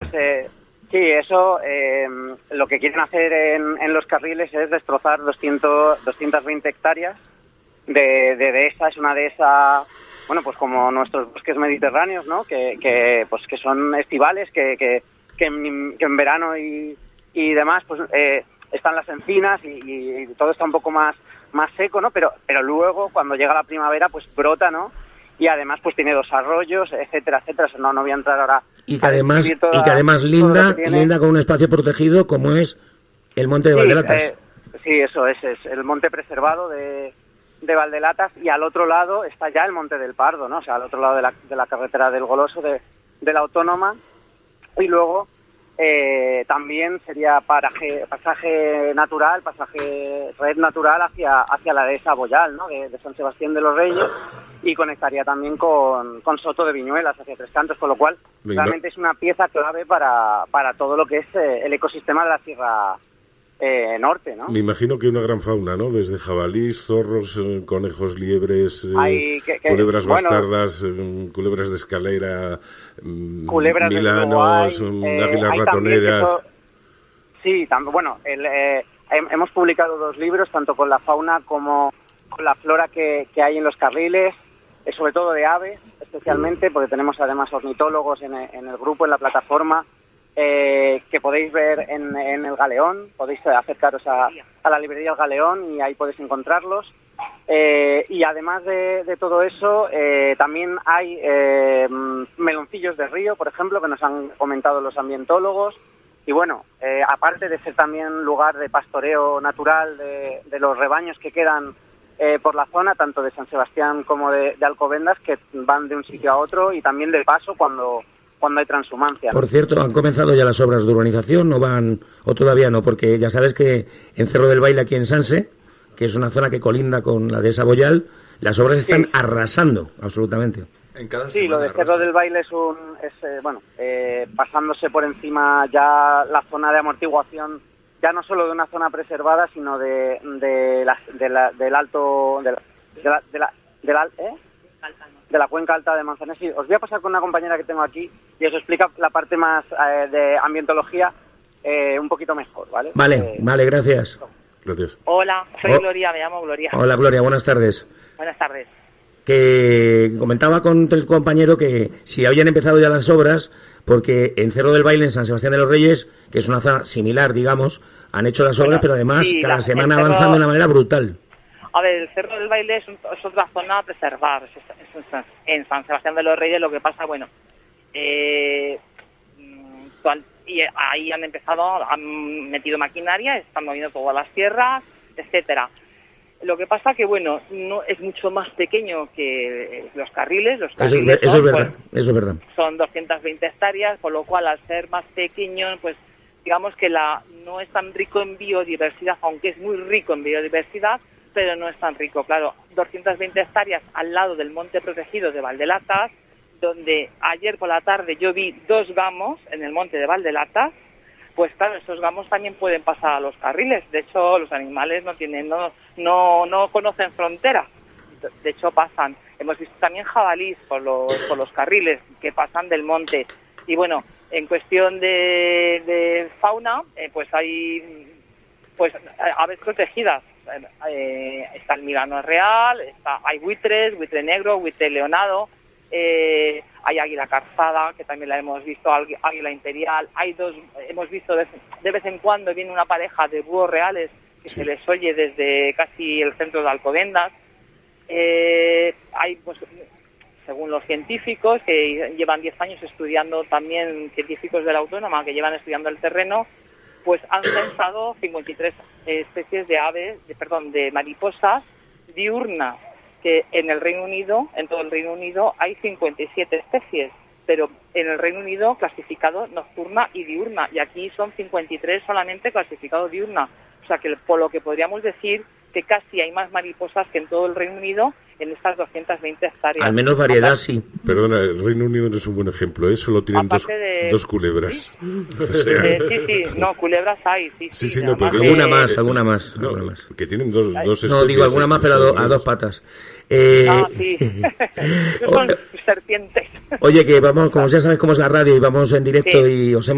Sí, eso, lo que quieren hacer en los carriles es destrozar 220 hectáreas de dehesa. Es una dehesa, bueno, pues como nuestros bosques mediterráneos, ¿no? Que son estivales, que en verano y demás, pues están las encinas y todo está un poco más seco, ¿no? Pero luego, cuando llega la primavera, pues brota, ¿no? Y además pues tiene 2 arroyos, etcétera, etcétera. No voy a entrar ahora. Y que además linda con un espacio protegido como es el Monte de Valdelatas. Sí, eso es el monte preservado de Valdelatas, y al otro lado está ya el Monte del Pardo, ¿no? O sea, al otro lado de la carretera del Goloso, de la Autónoma. Y luego también sería pasaje natural, red natural hacia la dehesa Boyal, ¿no? De San Sebastián de los Reyes, y conectaría también con Soto de Viñuelas hacia Tres Cantos, con lo cual realmente es una pieza clave para todo lo que es el ecosistema de la Sierra Norte, ¿no? Me imagino que una gran fauna, ¿no? Desde jabalís, zorros, conejos, liebres, culebras bastardas, culebras de escalera, culebras milanos, águilas ratoneras. Hemos publicado 2 libros, tanto con la fauna como con la flora que hay en los carriles, sobre todo de aves, especialmente, porque tenemos además ornitólogos en el grupo, en la plataforma, que podéis ver en el Galeón. Podéis acercaros a la librería El Galeón y ahí podéis encontrarlos. Y además de todo eso, también hay meloncillos de río, por ejemplo, que nos han comentado los ambientólogos. Y bueno, aparte de ser también lugar de pastoreo natural de los rebaños que quedan por la zona, tanto de San Sebastián como de Alcobendas, que van de un sitio a otro, y también de paso cuando hay transhumancia, ¿no? Por cierto, ¿han comenzado ya las obras de urbanización o todavía no? Porque ya sabes que en Cerro del Baile, aquí en Sanse, que es una zona que colinda con la dehesa Boyal, las obras están arrasando absolutamente. Lo de Cerro del Baile pasándose por encima ya la zona de amortiguación, ya no solo de una zona preservada, sino de la cuenca alta de Manzanares. Sí, os voy a pasar con una compañera que tengo aquí y os explica la parte más de ambientología un poquito mejor, ¿vale? Vale, gracias. Gracias. Hola, soy Gloria, me llamo Gloria. Hola, Gloria, buenas tardes. Buenas tardes. Que comentaba con el compañero que si habían empezado ya las obras, porque en Cerro del Baile, en San Sebastián de los Reyes, que es una zona similar, digamos, han hecho las obras, pero además cada semana avanzando de una manera brutal. A ver, el Cerro del Baile es otra zona a preservar. En San Sebastián de los Reyes lo que pasa, y ahí han metido maquinaria, están moviendo todas las tierras, etcétera. Lo que pasa que, no es mucho más pequeño que los carriles. Eso es verdad. Son 220 hectáreas, con lo cual, al ser más pequeño, pues digamos que no es tan rico en biodiversidad, aunque es muy rico en biodiversidad, pero no es tan rico. Claro, 220 hectáreas al lado del monte protegido de Valdelatas, donde ayer por la tarde yo vi 2 gamos en el monte de Valdelatas. Pues claro, esos gamos también pueden pasar a los carriles. De hecho, los animales no conocen fronteras. De hecho, pasan. Hemos visto también jabalís por los carriles que pasan del monte. Y bueno, en cuestión de fauna, pues hay aves protegidas. Está el milano real, hay buitres, buitre negro, buitre leonado. Hay águila carzada, que también la hemos visto, águila imperial. Hemos visto de vez en cuando viene una pareja de búhos reales que se les oye desde casi el centro de Alcobendas. Hay, según los científicos, que llevan 10 años estudiando, también científicos de la Autónoma, que llevan estudiando el terreno, pues han censado 53 especies de mariposas diurnas, que en el Reino Unido, en todo el Reino Unido, hay 57 especies, pero en el Reino Unido clasificado nocturna y diurna, y aquí son 53 solamente clasificado diurna. O sea que por lo que podríamos decir que casi hay más mariposas que en todo el Reino Unido en estas 220 hectáreas. Al menos variedad, sí. Perdona, el Reino Unido no es un buen ejemplo, ¿eh? Solo tienen dos culebras. ¿Sí? O sea... no, culebras hay, sí. No, pero alguna más. Que tienen dos especies. No, digo alguna más, pero a 2 patas. Sí. Son serpientes. Oye, que vamos, como ya sabes cómo es la radio, y vamos en directo y os hemos